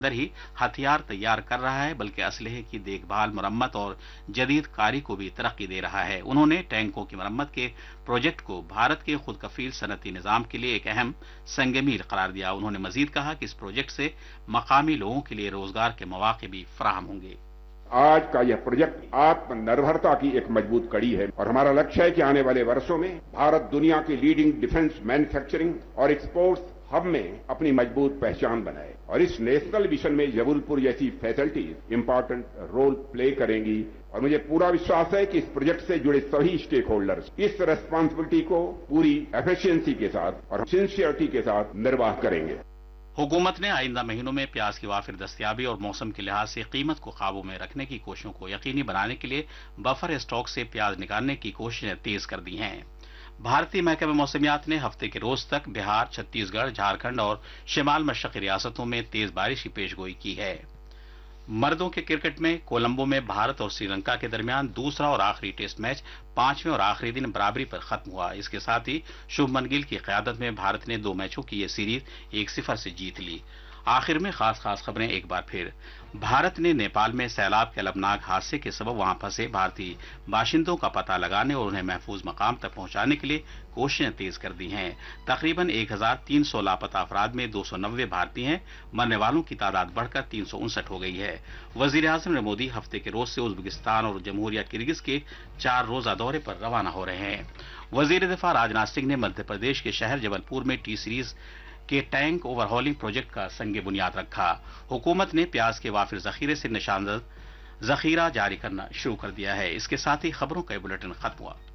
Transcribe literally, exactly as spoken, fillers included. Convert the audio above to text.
अंदर ही हथियार तैयार कर रहा है, बल्कि असलहे की देखभाल, मरम्मत और जदीद कारी को भी तरक्की दे रहा है। उन्होंने टैंकों की मरम्मत के प्रोजेक्ट को भारत के खुद कफील सनती निजाम के लिए एक अहम संग मील करार दिया। उन्होंने मजीद कहा कि इस प्रोजेक्ट से मकामी लोगों के लिए रोजगार के मौके भी फराहम होंगे। आज का यह प्रोजेक्ट आत्मनिर्भरता की एक मजबूत कड़ी है और हमारा लक्ष्य है कि आने वाले वर्षों में भारत दुनिया के लीडिंग डिफेंस मैन्युफैक्चरिंग और एक्सपोर्ट्स हब में अपनी मजबूत पहचान बनाए और इस नेशनल मिशन में जबलपुर जैसी फैसिलिटीज इंपॉर्टेंट रोल प्ले करेंगी। और मुझे पूरा विश्वास है कि इस प्रोजेक्ट से जुड़े सभी स्टेक होल्डर्स इस रेस्पॉन्सिबिलिटी को पूरी एफिशिएंसी के साथ और सिंसियरिटी के साथ निर्वाह करेंगे। हुकूमत ने आइंदा महीनों में प्याज की वाफिर दस्तयाबी और मौसम के लिहाज से कीमत को काबू में रखने की कोशिशों को यकीनी बनाने के लिए बफर स्टॉक से प्याज निकालने की कोशिशें तेज कर दी हैं। भारतीय महकमे मौसमियात ने हफ्ते के रोज तक बिहार, छत्तीसगढ़, झारखंड और शिमाल मशरकी रियासतों में तेज बारिश की पेशगोई की है। मर्दों के क्रिकेट में कोलंबो में भारत और श्रीलंका के दरमियान दूसरा और आखिरी टेस्ट मैच पांचवें और आखिरी दिन बराबरी पर खत्म हुआ। इसके साथ ही शुभमन गिल की क़यादत में भारत ने दो मैचों की यह सीरीज एक सिफर से जीत ली। आखिर में खास खास खबरें एक बार फिर। भारत ने नेपाल में सैलाब के अलबनाक हादसे के सबब वहां फंसे भारतीय बाशिंदों का पता लगाने और उन्हें महफूज मकाम तक पहुंचाने के लिए कोशिशें तेज कर दी हैं। तकरीबन एक हजार तीन सौ लापता अफराद में दो सौ नब्बे भारतीय हैं। मरने वालों की तादाद बढ़कर तीन सौ उनसठ हो गई है। वजीर आजम नरेंद्र मोदी हफ्ते के रोज से उज्बेकिस्तान और जमहूरिया किर्गिज के चार रोजा दौरे पर रवाना हो रहे हैं। वजीर दिफा राजनाथ सिंह ने मध्य प्रदेश के शहर जबलपुर में टी सीरीज के टैंक ओवरहॉलिंग प्रोजेक्ट का संग बुनियाद रखा। हुकूमत ने प्याज के वाफिर जखीरे से निशानदर जखीरा जारी करना शुरू कर दिया है। इसके साथ ही खबरों का बुलेटिन खत्म हुआ।